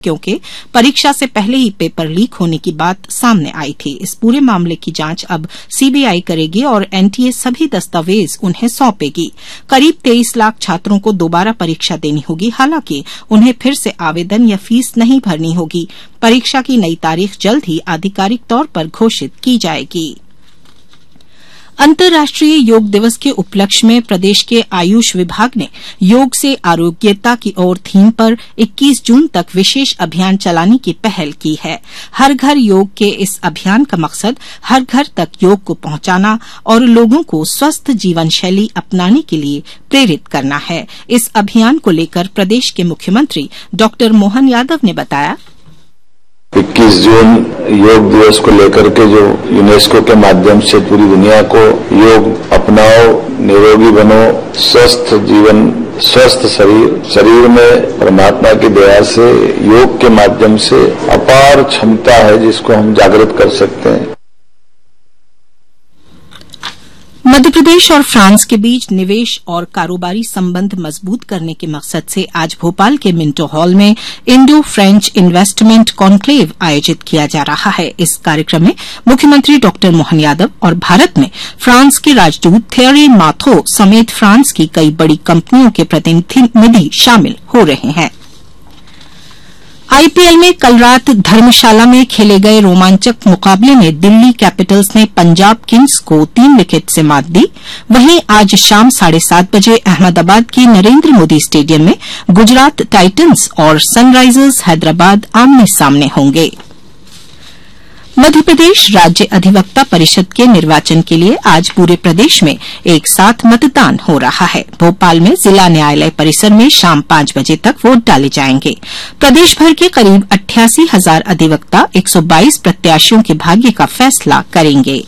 क्योंकि परीक्षा से पहले ही पेपर लीक होने की बात सामने आई थी। इस पूरे मामले की जांच अब सीबीआई करेगी और एनटीए सभी दस्तावेज उन्हें सौंपेगी। करीब 23 लाख छात्रों को दोबारा परीक्षा देनी होगी। हालांकि उन्हें फिर से आवेदन या फीस नहीं भरनी होगी। परीक्षा की नई तारीख जल्द ही आधिकारिक तौर पर घोषित की जाएगी। अंतर्राष्ट्रीय योग दिवस के उपलक्ष्य में प्रदेश के आयुष विभाग ने योग से आरोग्यता की ओर थीम पर 21 जून तक विशेष अभियान चलाने की पहल की है। हर घर योग के इस अभियान का मकसद हर घर तक योग को पहुंचाना और लोगों को स्वस्थ जीवन शैली अपनाने के लिए प्रेरित करना है। इस अभियान को लेकर प्रदेश के मुख्यमंत्री डॉ मोहन यादव ने बताया, 21 जून योग दिवस को लेकर के जो यूनेस्को के माध्यम से पूरी दुनिया को योग अपनाओ, निरोगी बनो, स्वस्थ जीवन, स्वस्थ शरीर में परमात्मा की दया से योग के माध्यम से अपार क्षमता है जिसको हम जागृत कर सकते हैं। मध्य प्रदेश और फ्रांस के बीच निवेश और कारोबारी संबंध मजबूत करने के मकसद से आज भोपाल के मिंटो हॉल में इंडो फ्रेंच इन्वेस्टमेंट कॉन्क्लेव आयोजित किया जा रहा है। इस कार्यक्रम में मुख्यमंत्री डॉ मोहन यादव और भारत में फ्रांस के राजदूत थेरी माथो समेत फ्रांस की कई बड़ी कंपनियों के प्रतिनिधि शामिल हो रहे हैं। आईपीएल में कल रात धर्मशाला में खेले गए रोमांचक मुकाबले में दिल्ली कैपिटल्स ने पंजाब किंग्स को 3 विकेट से मात दी। वहीं आज शाम 7:30 बजे अहमदाबाद की नरेंद्र मोदी स्टेडियम में गुजरात टाइटंस और सनराइजर्स हैदराबाद आमने सामने होंगे। मध्य प्रदेश राज्य अधिवक्ता परिषद के निर्वाचन के लिए आज पूरे प्रदेश में एक साथ मतदान हो रहा है। भोपाल में जिला न्यायालय परिसर में शाम 5 बजे तक वोट डाले जाएंगे। प्रदेश भर के करीब 88,000 अधिवक्ता 122 प्रत्याशियों के भाग्य का फैसला करेंगे।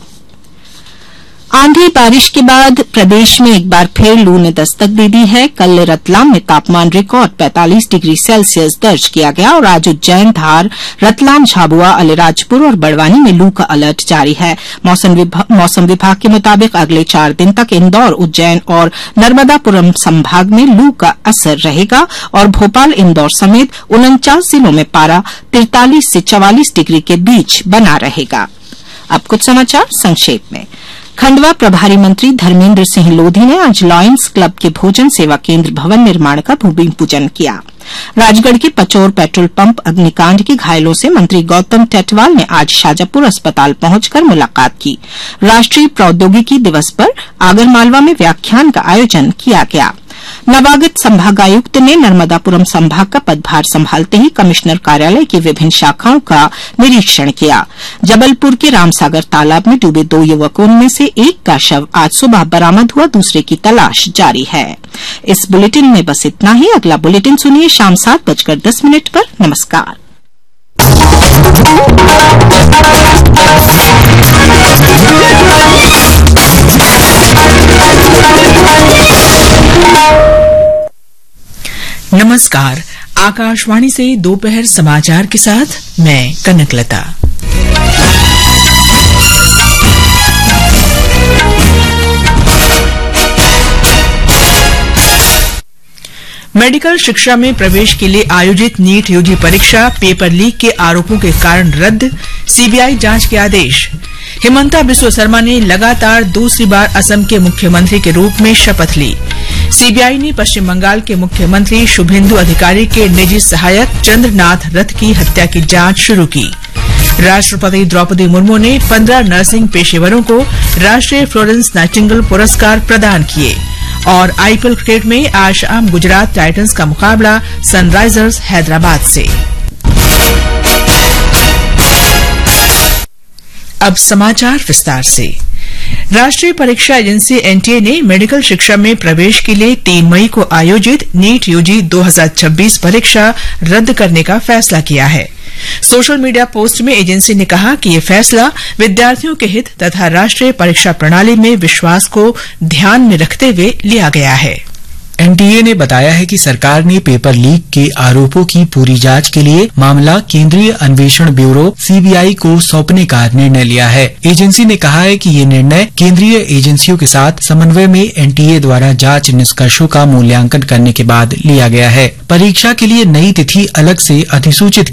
आंधी बारिश के बाद प्रदेश में एक बार फिर लू ने दस्तक दे दी है। कल रतलाम में तापमान रिकॉर्ड 45 डिग्री सेल्सियस दर्ज किया गया और आज उज्जैन, धार, रतलाम, झाबुआ, अलीराजपुर और बड़वानी में लू का अलर्ट जारी है। मौसम विभाग के मुताबिक अगले 4 दिन तक इंदौर, उज्जैन और नर्मदापुरम संभाग में लू का असर रहेगा और भोपाल, इंदौर समेत 49 जिलों में पारा 43 से 44 डिग्री के बीच बना रहेगा। अब कुछ समाचार संक्षेप में। खंडवा प्रभारी मंत्री धर्मेंद्र सिंह लोधी ने आज लॉयंस क्लब के भोजन सेवा केंद्र भवन निर्माण का भूमि पूजन किया। राजगढ़ के पचौर पेट्रोल पंप अग्निकांड के घायलों से मंत्री गौतम टेटवाल ने आज शाजापुर अस्पताल पहुंचकर मुलाकात की। राष्ट्रीय प्रौद्योगिकी दिवस पर आगरमालवा में व्याख्यान का आयोजन किया गया। नवागत संभागायुक्त ने नर्मदापुरम संभाग का पदभार संभालते ही कमिश्नर कार्यालय की विभिन्न शाखाओं का निरीक्षण किया। जबलपुर के रामसागर तालाब में डूबे 2 युवकों में से एक का शव आज सुबह बरामद हुआ, दूसरे की तलाश जारी है। इस बुलेटिन में बस इतना ही। अगला बुलेटिन सुनिए शाम 7:10 पर। नमस्कार। नमस्कार, आकाशवाणी से दोपहर समाचार के साथ मैं कनकलता। मेडिकल शिक्षा में प्रवेश के लिए आयोजित नीट यूजी परीक्षा पेपर लीक के आरोपों के कारण रद्द, सीबीआई जांच के आदेश। हिमंता बिस्वा शर्मा ने लगातार दूसरी बार असम के मुख्यमंत्री के रूप में शपथ ली। सीबीआई ने पश्चिम बंगाल के मुख्यमंत्री शुभेंदु अधिकारी के निजी सहायक चंद्रनाथ रथ की हत्या की जांच शुरू की। राष्ट्रपति द्रौपदी मुर्मू ने 15 नर्सिंग पेशेवरों को राष्ट्रीय फ्लोरेंस नाइटिंगेल पुरस्कार प्रदान किए। और आईपीएल क्रिकेट में आज शाम गुजरात टाइटंस का मुकाबला सनराइजर्स हैदराबाद से। अब समाचार विस्तार से। राष्ट्रीय परीक्षा एजेंसी एनटीए ने मेडिकल शिक्षा में प्रवेश के लिए 3 मई को आयोजित नीट यूजी 2026 परीक्षा रद्द करने का फैसला किया है। सोशल मीडिया पोस्ट में एजेंसी ने कहा कि ये फैसला विद्यार्थियों के हित तथा राष्ट्रीय परीक्षा प्रणाली में विश्वास को ध्यान में रखते हुए लिया गया है। एनटीए ने बताया है कि सरकार ने पेपर लीक के आरोपों की पूरी जांच के लिए मामला केंद्रीय अन्वेषण ब्यूरो सीबीआई को सौंपने का निर्णय लिया है। एजेंसी ने कहा है कि ये निर्णय केंद्रीय एजेंसियों के साथ समन्वय में एनटीए द्वारा जांच निष्कर्षों का मूल्यांकन करने के बाद लिया गया है। परीक्षा के लिए नई तिथि अलग से अधिसूचित